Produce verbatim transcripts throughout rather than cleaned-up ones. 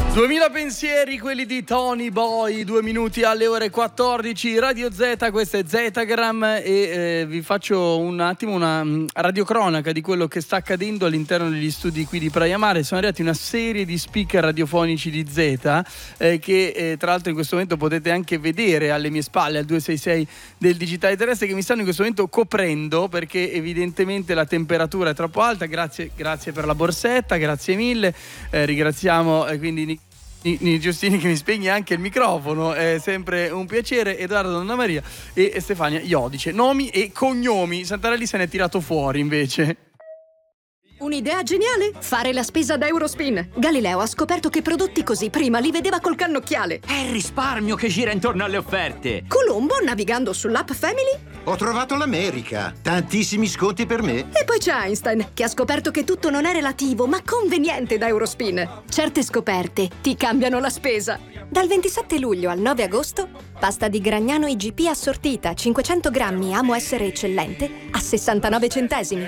duemila pensieri, quelli di Tony Boy, due minuti alle ore quattordici, Radio Z, questo è Zetagram e eh, vi faccio un attimo una um, radiocronaca di quello che sta accadendo all'interno degli studi qui di Praia Mare. Sono arrivati una serie di speaker radiofonici di Z eh, che eh, tra l'altro in questo momento potete anche vedere alle mie spalle al due sei sei del digitale terrestre, che mi stanno in questo momento coprendo perché evidentemente la temperatura è troppo alta. Grazie, grazie per la borsetta, grazie mille, eh, ringraziamo eh, quindi Nini Giustini che mi spegne anche il microfono, è sempre un piacere. Edoardo Donna Maria e Stefania Iodice, nomi e cognomi. Santarelli se n'è tirato fuori invece. Un'idea geniale? Fare la spesa da Eurospin. Galileo ha scoperto che prodotti così prima li vedeva col cannocchiale. È il risparmio che gira intorno alle offerte. Colombo, navigando sull'app Family, ho trovato l'America. Tantissimi sconti per me. e poi c'è Einstein, che ha scoperto che tutto non è relativo, ma conveniente da Eurospin. Certe scoperte ti cambiano la spesa. Dal ventisette luglio al nove agosto, pasta di Gragnano I G P assortita cinquecento grammi, amo essere eccellente, a sessantanove centesimi.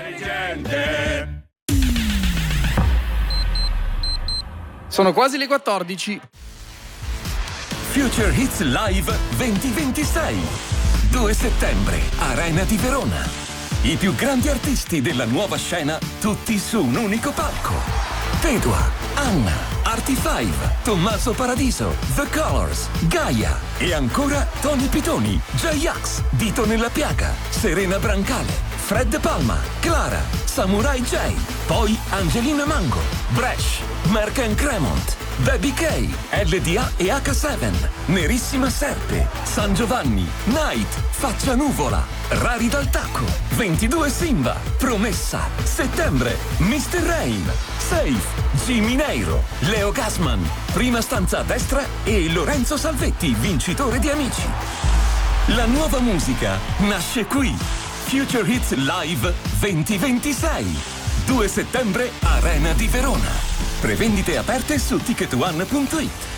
Sono quasi le quattordici. Future Hits Live duemilaventisei. due settembre, Arena di Verona. I più grandi artisti della nuova scena, tutti su un unico palco. Pedua, Anna, Artie Five, Tommaso Paradiso, The Colors, Gaia e ancora Tony Pitoni, J-Ax, Dito nella Piaga, Serena Brancale, Fred Palma, Clara, Samurai J, poi Angelina Mango, Bresh, Mark and Cremont, Baby K, L D A e H sette, Nerissima Serpe, San Giovanni, Night, Faccia Nuvola, Rari dal Tacco, ventidue Simba, Promessa, Settembre, mister Rain, Safe, Jimmy Neiro, Leo Gassman, Prima stanza a destra e Lorenzo Salvetti, vincitore di Amici. La nuova musica nasce qui. Future Hits Live duemilaventisei. due settembre, Arena di Verona. Prevendite aperte su ticket one punto it.